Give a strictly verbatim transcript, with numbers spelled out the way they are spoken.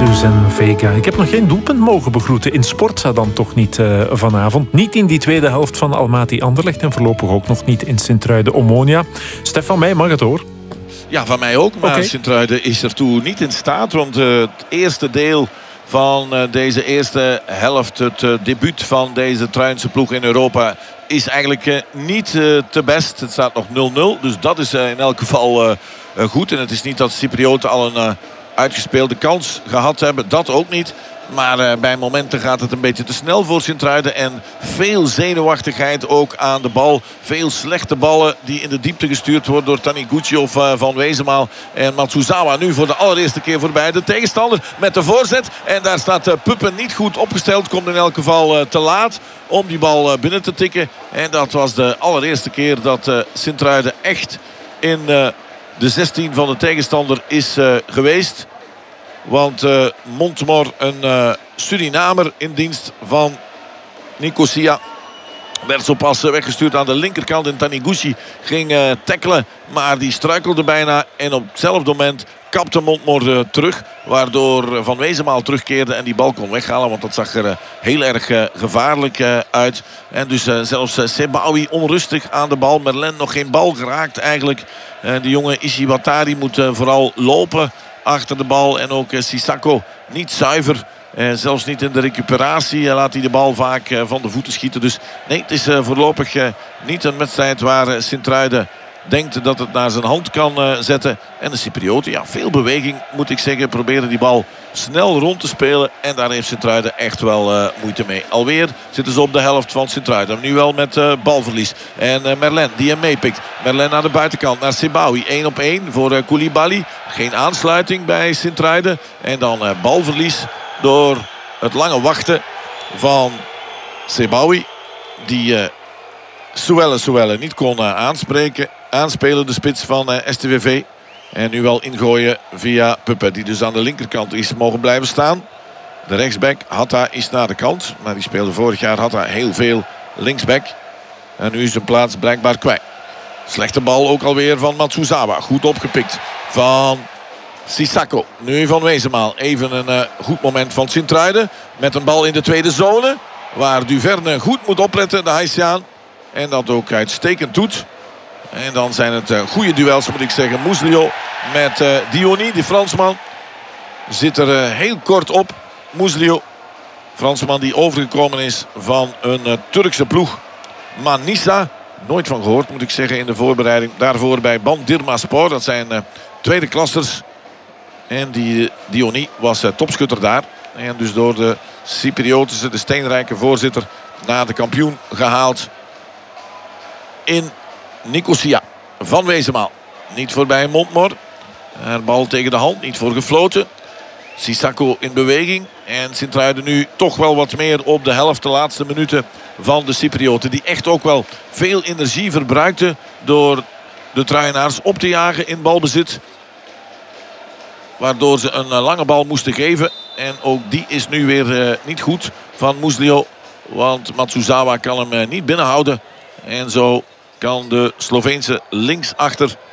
Jesus en Vega. Ik heb nog geen doelpunt mogen begroeten. In Sportza dan toch niet uh, vanavond. Niet in die tweede helft van Almaty Anderlecht. En voorlopig ook nog niet in Sint-Truiden Omonia. Stef, van mij mag het hoor. Ja, van mij ook. Maar okay. Sint-Truiden is ertoe niet in staat. Want uh, het eerste deel van uh, deze eerste helft, het uh, debuut van deze Truinse ploeg in Europa, is eigenlijk uh, niet uh, te best. Het staat nog nul nul. Dus dat is uh, in elk geval uh, uh, goed. En het is niet dat Cyprioten al een uh, uitgespeelde kans gehad hebben. Dat ook niet. Maar uh, bij momenten gaat het een beetje te snel voor Sint-Truiden. En veel zenuwachtigheid ook aan de bal. Veel slechte ballen die in de diepte gestuurd worden door Taniguchi of uh, Van Wezenmaal. En Matsuzawa nu voor de allereerste keer voorbij. De tegenstander met de voorzet. En daar staat uh, Puppen niet goed opgesteld. Komt in elk geval uh, te laat om die bal uh, binnen te tikken. En dat was de allereerste keer dat uh, Sint-Truiden echt in uh, de zestien van de tegenstander is uh, geweest. Want uh, Montmor, een uh, Surinamer in dienst van Nicosia, werd zo pas uh, weggestuurd aan de linkerkant. En Taniguchi ging uh, tackelen, maar die struikelde bijna. En op hetzelfde moment kapte Montmor uh, terug. Waardoor Van Wezenmaal terugkeerde en die bal kon weghalen. Want dat zag er uh, heel erg uh, gevaarlijk uh, uit. En dus uh, zelfs uh, Sebawi onrustig aan de bal. Merlin nog geen bal geraakt eigenlijk. Uh, de jonge Ishiwatari moet uh, vooral lopen achter de bal. En ook uh, Sissako niet zuiver. Uh, zelfs niet in de recuperatie uh, laat hij de bal vaak uh, van de voeten schieten. Dus nee, het is uh, voorlopig uh, niet een wedstrijd waar uh, Sint-Truiden denkt dat het naar zijn hand kan uh, zetten. En de Cyprioten, ja, veel beweging moet ik zeggen. Proberen die bal snel rond te spelen. En daar heeft Sint-Truiden echt wel uh, moeite mee. Alweer zitten ze op de helft van Sint-Truiden. Nu wel met uh, balverlies. En uh, Merlin die hem meepikt. Merlin naar de buitenkant, naar Sebawi. één op één voor uh, Koulibaly. Geen aansluiting bij Sint-Truiden. En dan uh, balverlies door het lange wachten van Sebawi. Die uh, Souelle Souelle niet kon uh, aanspreken. Aanspelen, de spits van uh, S T V V. En nu wel ingooien via Puppen, die dus aan de linkerkant is mogen blijven staan. De rechtsback, Hatta, is naar de kant. Maar die speelde vorig jaar Hatta heel veel linksback. En nu is zijn plaats blijkbaar kwijt. Slechte bal ook alweer van Matsuzawa. Goed opgepikt van Sissako. Nu Van Wezenmaal. Even een uh, goed moment van Sint-Truiden. Met een bal in de tweede zone. Waar Duverne goed moet opletten, de Haitiaan. En dat ook uitstekend doet. En dan zijn het uh, goede duels, moet ik zeggen. Muslio met uh, Diony, die Fransman. Zit er uh, heel kort op. Muslio, Fransman die overgekomen is van een uh, Turkse ploeg. Manisa, nooit van gehoord, moet ik zeggen, in de voorbereiding. Daarvoor bij Bandirmaspor, dat zijn uh, tweede klassers. En die uh, Diony was uh, topschutter daar. En dus door de Cypriotische, de steenrijke voorzitter, naar de kampioen gehaald in Nicosia. Van Wezenmaal. Niet voorbij Montmor. Een bal tegen de hand. Niet voor gefloten. Sissako in beweging. En Sint-Truiden nu toch wel wat meer op de helft. De laatste minuten van de Cyprioten. Die echt ook wel veel energie verbruikten. Door de Truienaars op te jagen in balbezit. Waardoor ze een lange bal moesten geven. En ook die is nu weer uh, niet goed van Muslio. Want Matsuzawa kan hem uh, niet binnenhouden. En zo kan de Sloveense linksachter